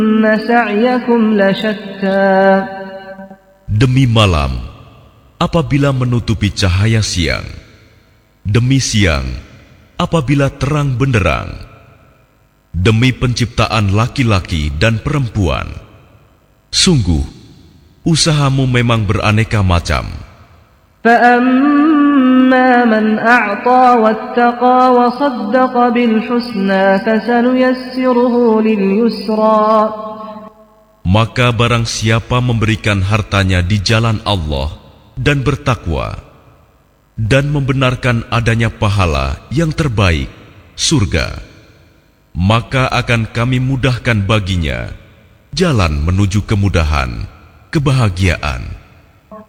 سعيكم لشتى. Demi malam, apabila menutupi cahaya siang, demi siang, apabila terang benderang, demi penciptaan laki-laki dan perempuan, sungguh, usahamu memang beraneka macam. فأما من أعطى واتقى وصدق بالحسنى فسنيسره لليسرى. Maka barang siapa memberikan hartanya di jalan Allah dan bertakwa dan membenarkan adanya pahala yang terbaik, surga, maka akan kami mudahkan baginya jalan menuju kemudahan, kebahagiaan.